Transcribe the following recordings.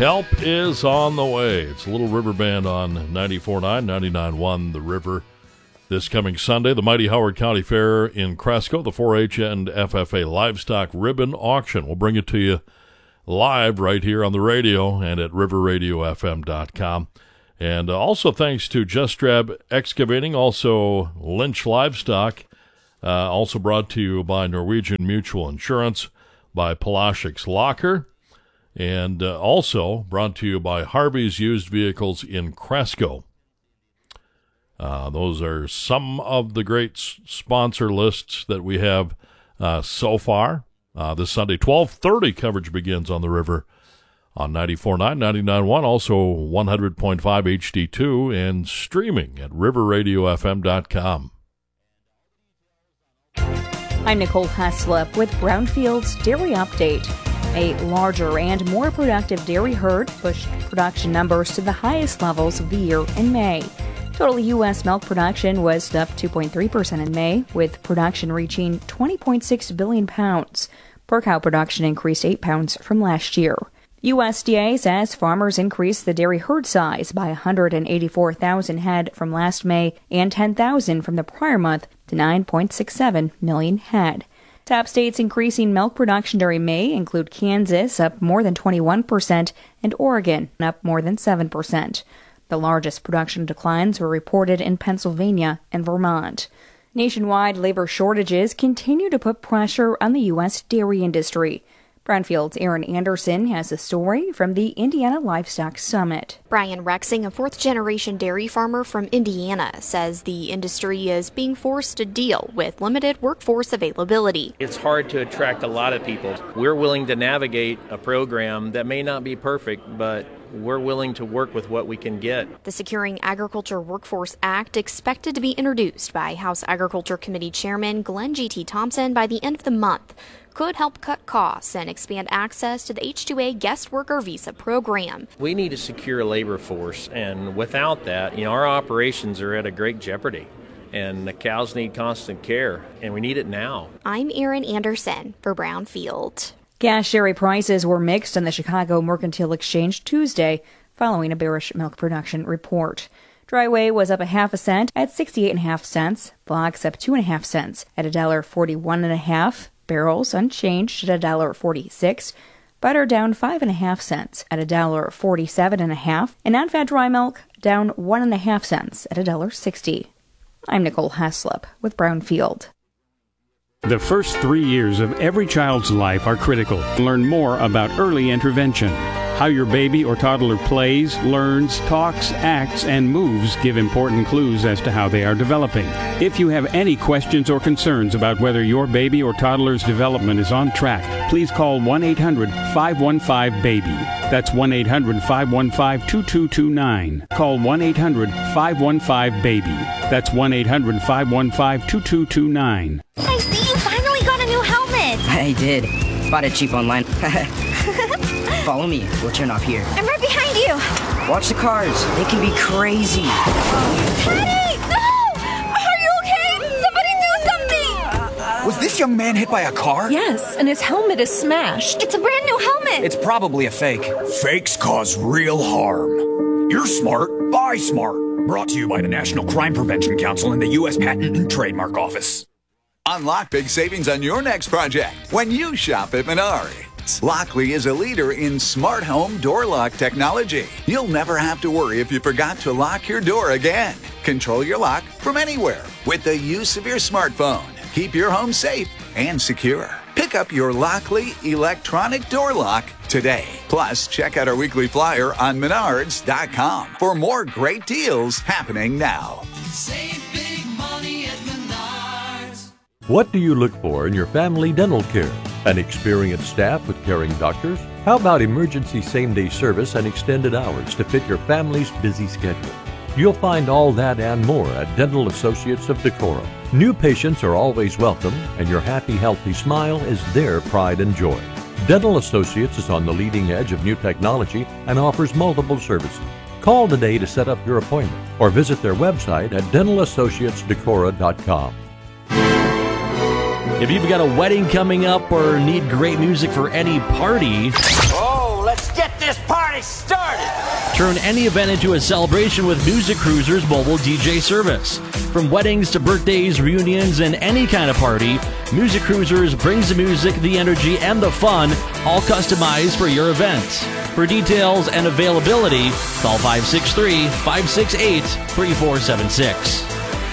Help is on the way. It's Little River Band on 94.9, 99.1 The River. This coming Sunday, the Mighty Howard County Fair in Cresco, the 4-H and FFA Livestock Ribbon Auction. We'll bring it to you live right here on the radio and at riverradiofm.com. And also thanks to Just Drab Excavating, also Lynch Livestock, also brought to you by Norwegian Mutual Insurance, by Palaschik's Locker, and also brought to you by Harvey's Used Vehicles in Cresco. Those are some of the great sponsor lists that we have so far. This Sunday, 12:30 coverage begins on the river on 94.9, 99.1, also 100.5 HD2, and streaming at riverradiofm.com. I'm Nicole Heslop with Brownfield's Dairy Update. A larger and more productive dairy herd pushed production numbers to the highest levels of the year in May. Total U.S. milk production was up 2.3% in May, with production reaching 20.6 billion pounds. Per cow production increased 8 pounds from last year. USDA says farmers increased the dairy herd size by 184,000 head from last May and 10,000 from the prior month to 9.67 million head. Top states increasing milk production during May include Kansas, up more than 21%, and Oregon, up more than 7%. The largest production declines were reported in Pennsylvania and Vermont. Nationwide labor shortages continue to put pressure on the U.S. dairy industry. Brownfield's Aaron Anderson has a story from the Indiana Livestock Summit. Brian Rexing, a fourth-generation dairy farmer from Indiana, says the industry is being forced to deal with limited workforce availability. It's hard to attract a lot of people. We're willing to navigate a program that may not be perfect, but we're willing to work with what we can get. The Securing Agriculture Workforce Act, expected to be introduced by House Agriculture Committee Chairman Glenn G.T. Thompson by the end of the month, could help cut costs and expand access to the H-2A guest worker visa program. We need a secure labor force, and without that, our operations are at a great jeopardy. And the cows need constant care, and we need it now. I'm Aaron Anderson for Brownfield. Cash dairy prices were mixed on the Chicago Mercantile Exchange Tuesday, following a bearish milk production report. Dry whey was up 0.5 cent at 68.5 cents. Blocks up 2.5 cents at $1.41.5. Barrels unchanged at $1.46. Butter down 5.5 cents at $1.47.5. And non-fat dry milk down 1.5 cents at $1.60. I'm Nicole Heslop with Brownfield. The first 3 years of every child's life are critical. Learn more about early intervention. How your baby or toddler plays, learns, talks, acts, and moves give important clues as to how they are developing. If you have any questions or concerns about whether your baby or toddler's development is on track, please call 1-800-515-BABY. That's 1-800-515-2229. Call 1-800-515-BABY. That's 1-800-515-2229. I see you finally got a new helmet. I did. Bought it cheap online. Follow me. We'll turn off here. I'm right behind you. Watch the cars. They can be crazy. Teddy! No! Are you okay? Somebody do something! Was this young man hit by a car? Yes, and his helmet is smashed. It's a brand new helmet. It's probably a fake. Fakes cause real harm. You're smart. Buy smart. Brought to you by the National Crime Prevention Council and the U.S. Patent and Trademark Office. Unlock big savings on your next project when you shop at Menards. Lockley is a leader in smart home door lock technology. You'll never have to worry if you forgot to lock your door again. Control your lock from anywhere with the use of your smartphone. Keep your home safe and secure. Pick up your Lockley electronic door lock today. Plus, check out our weekly flyer on Menards.com for more great deals happening now. Save big money at Menards. What do you look for in your family dental care? An experienced staff with caring doctors? How about emergency same-day service and extended hours to fit your family's busy schedule? You'll find all that and more at Dental Associates of Decorah. New patients are always welcome, and your happy, healthy smile is their pride and joy. Dental Associates is on the leading edge of new technology and offers multiple services. Call today to set up your appointment or visit their website at dentalassociatesdecorah.com. If you've got a wedding coming up or need great music for any party, let's Let's get this party started! Turn any event into a celebration with Music Cruiser's mobile DJ service. From weddings to birthdays, reunions, and any kind of party, Music Cruisers brings the music, the energy, and the fun, all customized for your event. For details and availability, call 563-568-3476.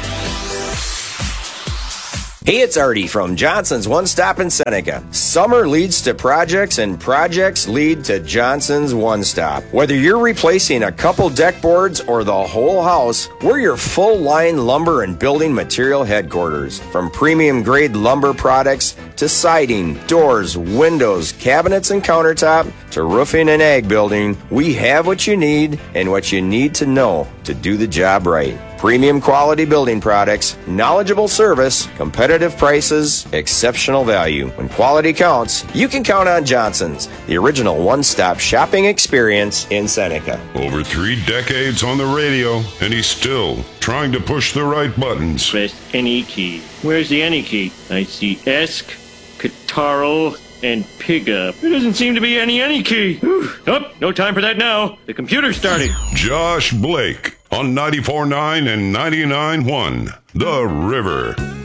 Hey, it's Artie from Johnson's One Stop in Seneca. Summer leads to projects and projects lead to Johnson's One Stop. Whether you're replacing a couple deck boards or the whole house, we're your full-line lumber and building material headquarters. From premium grade lumber products to siding, doors, windows, cabinets and countertop to roofing and ag building, we have what you need and what you need to know to do the job right. Premium quality building products, knowledgeable service, competitive prices, exceptional value. When quality counts, you can count on Johnson's, the original one-stop shopping experience in Seneca. Over 3 decades on the radio, and he's still trying to push the right buttons. Press any key. Where's the any key? I see Esk, Catarl, and Pigga. There doesn't seem to be any key. Oh, no time for that now. The computer's starting. Josh Blake on 94.9 and 99.1 The River.